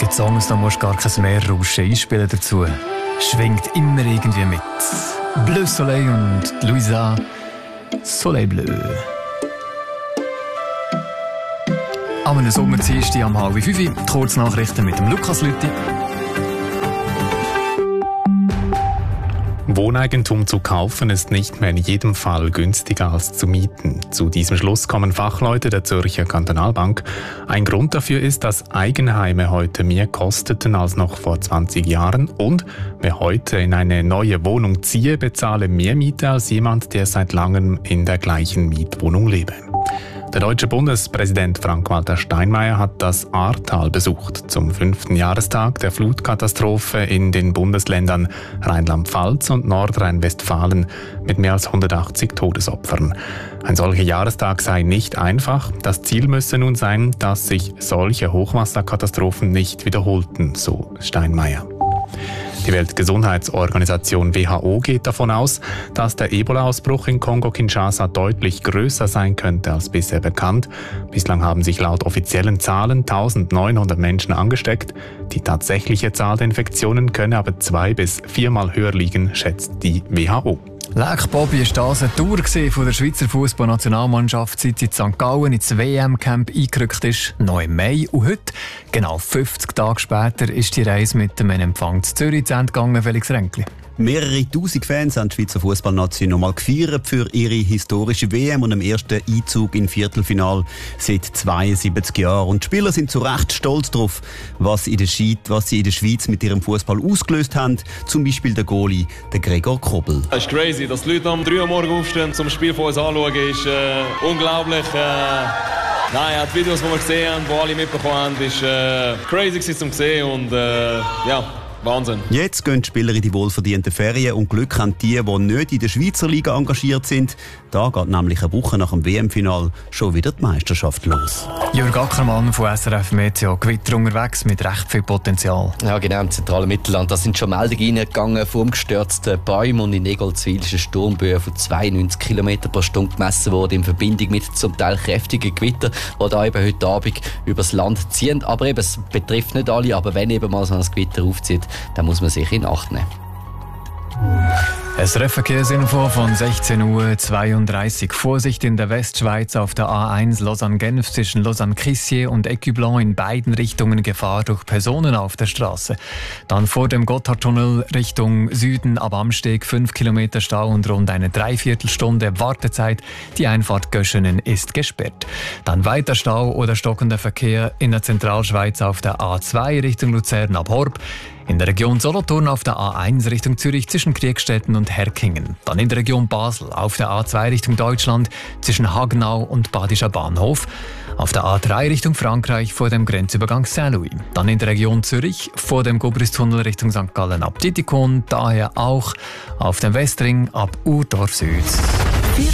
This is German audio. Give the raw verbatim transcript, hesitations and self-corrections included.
gibt Songs, da musst du gar kein Meerrauschen einspielen dazu. Schwingt immer irgendwie mit. Bleu Soleil und Louisa Soleil Bleu. Am einem Sommerdienstag am halb fünf Uhr, Kurznachrichten mit dem Lukas Lüthi. Wohneigentum zu kaufen ist nicht mehr in jedem Fall günstiger als zu mieten. Zu diesem Schluss kommen Fachleute der Zürcher Kantonalbank. Ein Grund dafür ist, dass Eigenheime heute mehr kosteten als noch vor zwanzig Jahren und wer heute in eine neue Wohnung ziehe, bezahle mehr Miete als jemand, der seit langem in der gleichen Mietwohnung lebe. Der deutsche Bundespräsident Frank-Walter Steinmeier hat das Ahrtal besucht, zum fünften Jahrestag der Flutkatastrophe in den Bundesländern Rheinland-Pfalz und Nordrhein-Westfalen mit mehr als hundertachtzig Todesopfern. Ein solcher Jahrestag sei nicht einfach. Das Ziel müsse nun sein, dass sich solche Hochwasserkatastrophen nicht wiederholten, so Steinmeier. Die Weltgesundheitsorganisation W H O geht davon aus, dass der Ebola-Ausbruch in Kongo-Kinshasa deutlich größer sein könnte als bisher bekannt. Bislang haben sich laut offiziellen Zahlen eintausendneunhundert Menschen angesteckt. Die tatsächliche Zahl der Infektionen könne aber zwei- bis viermal höher liegen, schätzt die W H O. Leck Bobby, ist das eine Tour von der Schweizer Fußballnationalmannschaft, seit sie in Sankt Gallen ins W M-Camp eingerückt ist, noch im Mai. Und heute, genau fünfzig Tage später, ist die Reise mit dem Empfang zu Zürich zu Ende gegangen, Felix Ränkli. Mehrere tausend Fans haben die Schweizer Fußballnation nochmal gefeiert für ihre historische W M und im ersten Einzug im Viertelfinal seit zweiundsiebzig Jahren. Und die Spieler sind zu Recht stolz darauf, was, in der Schweiz, was sie in der Schweiz mit ihrem Fußball ausgelöst haben. Zum Beispiel der Goalie, der Gregor Kobel. Es ist crazy, dass die Leute um drei Uhr morgens aufstehen, zum Spiel von uns anschauen, ist äh, unglaublich. Äh Nein, die Videos, die wir gesehen haben, die alle mitbekommen haben, ist äh, crazy zum sehen und äh, ja, Wahnsinn. Jetzt gehen die Spieler in die wohlverdienten Ferien und Glück haben die, die nicht in der Schweizer Liga engagiert sind. Da geht nämlich eine Woche nach dem W M-Final schon wieder die Meisterschaft los. Jörg Ackermann von S R F Meteo, Gewitter unterwegs mit recht viel Potenzial. Ja, genau, im zentralen Mittelland. Da sind schon Meldungen reingegangen von umgestürzten Bäumen und in Egolzwil ist eine Sturmböe von zweiundneunzig Kilometer pro Stunde gemessen worden in Verbindung mit zum Teil kräftigen Gewittern, die da eben heute Abend übers Land ziehen. Aber eben, es betrifft nicht alle, aber wenn eben mal so ein Gewitter aufzieht, dann muss man sich in Acht nehmen. S R F-Verkehrsinfo von sechzehn Uhr zweiunddreißig. Vorsicht in der Westschweiz auf der A eins Lausanne-Genf zwischen Lausanne-Crissier und Écublens in beiden Richtungen Gefahr durch Personen auf der Straße. Dann vor dem Gotthardtunnel Richtung Süden ab Amsteg fünf Kilometer Stau und rund eine Dreiviertelstunde Wartezeit. Die Einfahrt Göschenen ist gesperrt. Dann weiter Stau oder stockender Verkehr in der Zentralschweiz auf der A zwei Richtung Luzern ab Horb. In der Region Solothurn auf der A eins Richtung Zürich zwischen Kriegstetten und Herkingen. Dann in der Region Basel auf der A zwei Richtung Deutschland zwischen Hagenau und Badischer Bahnhof. Auf der A drei Richtung Frankreich vor dem Grenzübergang Saint-Louis. Dann in der Region Zürich vor dem Gubristunnel Richtung Sankt Gallen ab Titikon. Daher auch auf dem Westring ab Urdorf Süd.